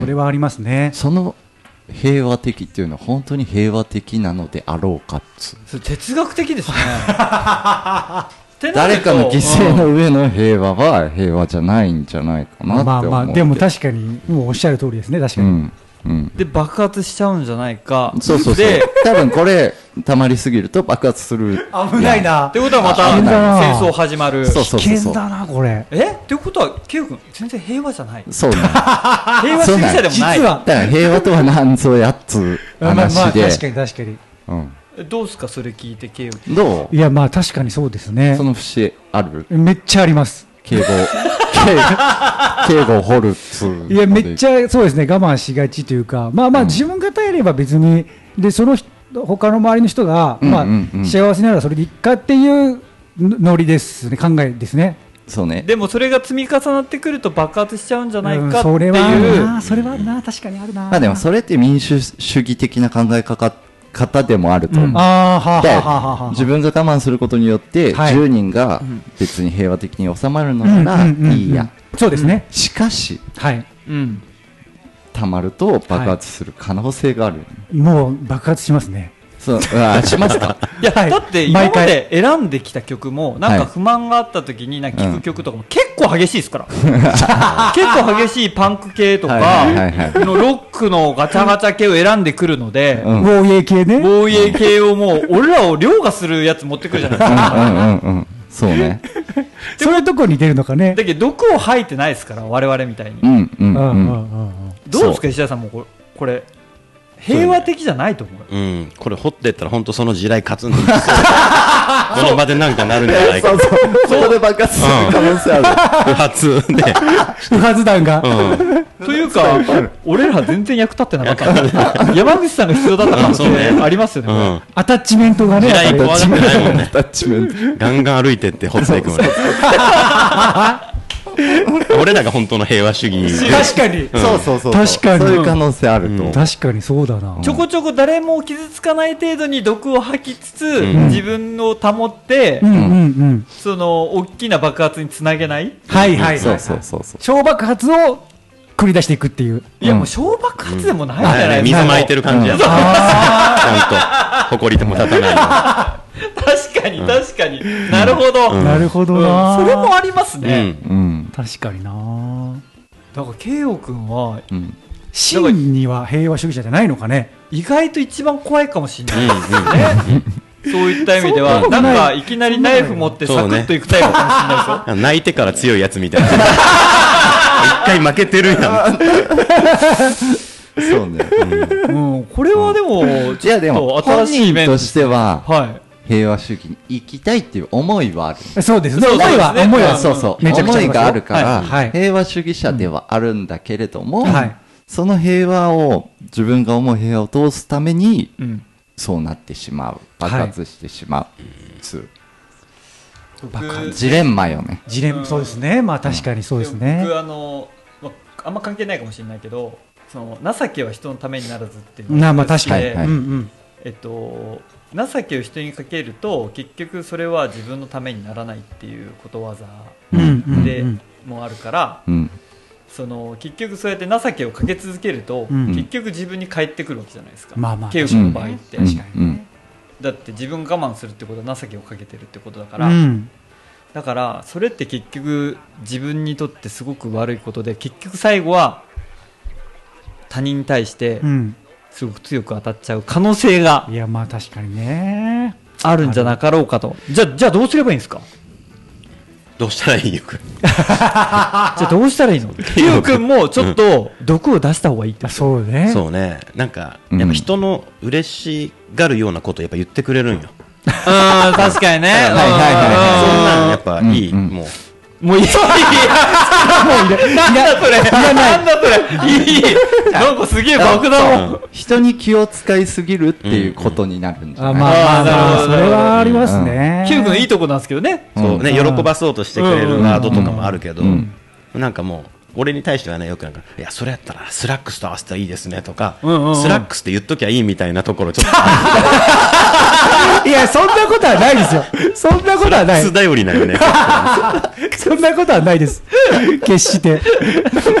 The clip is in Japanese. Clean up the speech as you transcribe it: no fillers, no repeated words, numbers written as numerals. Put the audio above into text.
それはありますね。 その平和的っていうのは本当に平和的なのであろうかっつそれ哲学的ですね。 誰かの犠牲の上の平和は平和じゃないんじゃないかなって思って。 まあまあでも確かにもうおっしゃる通りですね。確かに、 うんうん、 で爆発しちゃうんじゃないか。 そうそうそう。 で多分これ溜まりすぎると爆発する。 危ないな。 ってことはまた戦争始まる。 そうそうそうそう。 危険だなこれ。 ってことはケイ君全然平和じゃない。 そうね。 平和主義者でもない。 実はだから平和とは何ぞやっつ話で。 まあ確かに確かに。 うん。 どうすかそれ聞いてケイ君。 どう？ いやまあ確かにそうですね。 その節ある？ めっちゃあります。 敬語を掘るっつう。 いやめっちゃそうですね。我慢しがちというか、まあまあ自分が耐えれば別にでその他の周りの人がまあ幸せならそれでいいかっていうノリですね。考えですね。 そうね。 でもそれが積み重なってくると爆発しちゃうんじゃないかっていう。 それはあるな。それはあるな。確かにあるな。 まあでもそれって民主主義的な考え方でもあると思う。自分が我慢することによって10人が別に平和的に収まるのならいいや。 そうですね。 しかし、 はい。 たまると爆発する可能性がある。 もう爆発しますね。 そうしますか。 いや、だって今まで選んできた曲もなんか不満があった時になんか聴く曲とかも結構激しいですから。結構激しいパンク系とかロックのガチャガチャ系を選んでくるので、 防衛系ね。 防衛系をもう俺らを凌駕するやつ持ってくるじゃないですか。 そうね。 そういうとこに出るのかね。 だけど毒を吐いてないですから我々みたいに。どうですか石田さんもこれ。平和的じゃないと思う。 これ掘っていったら本当その地雷勝つんですよ。この場でなんかなるんじゃないか。 そこで爆発する可能性ある。 不発で。 不発弾が。 というか、俺ら全然役立ってなかった。山口さんが必要だった可能性ありますよね。 アタッチメントがね。 地雷怖がってないもんね。ガンガン歩いてって掘っていくもんね。俺らが本当の平和主義。 確かに。 そう確かに。 そういう可能性あると。 確かにそうだな。 ちょこちょこ誰も傷つかない程度に毒を吐きつつ、自分を保って、その大きな爆発につなげない。 はいはい。 そう。 小爆発を繰り出していくっていう。 いやもう小爆発でもないじゃないですか。水撒いてる感じや。ちゃんと埃でも立たない。 確かに確かに。なるほど。 なるほどな。 それもありますね。 確かにな。 だから慶応君は真には平和主義者じゃないのかね。 意外と一番怖いかもしれないですよね。そういった意味ではなんかいきなりナイフ持ってサクッといくタイプかもしれないですよ。 泣いてから強いやつみたいな。一回負けてるやん。 そうね。 これはでもいやでも新しい面としては平和主義に行きたいっていう思いはある。 そうですね。思いはそうそう思いがあるから平和主義者ではあるんだけれども、その平和を自分が思う平和を通すためにそうなってしまう、爆発してしまう。ジレンマよね。 ジレンマ、そうですね。まあ確かにそうですね。 僕あんま関係ないかもしれないけど、その情けは人のためにならずっていうのが、まあ確かに。 情けを人にかけると結局それは自分のためにならないっていうことわざでもあるから、その結局そうやって情けをかけ続けると、結局自分に返ってくるわけじゃないですか。慶応君の場合って。だって自分我慢するってことは情けをかけてるってことだから、だからそれって結局自分にとってすごく悪いことで、結局最後は他人に対してすごく強く当たっちゃう可能性がいやまあ確かにねあるんじゃなかろうかと。じゃあどうすればいいんですか。 どうしたらいいよ。じゃあどうしたらいいの。ケイオ君もちょっと毒を出した方がいいって。 そうね。 そうね。なんかやっぱ人の嬉しがるようなことをやっぱ言ってくれるんよ。 確かにね。 そんなんやっぱいい。もういい。なんだそれ。なんだそれ。いい。なんかすげえ爆弾を。 人に気を使いすぎるっていうことになるんじゃない。 まあそれはありますね。 ケイオ君のいいとこなんですけどね。 そうね、喜ばそうとしてくれるワードとかもあるけど、なんかもう俺に対してはね、よくなんか、いやそれやったらスラックスと合わせたらいいですねとか、スラックスって言っときゃいいみたいなところちょっといやそんなことはないですよ。そんなことはない。 スラックス頼りなよね。 そんなことはないです。決して。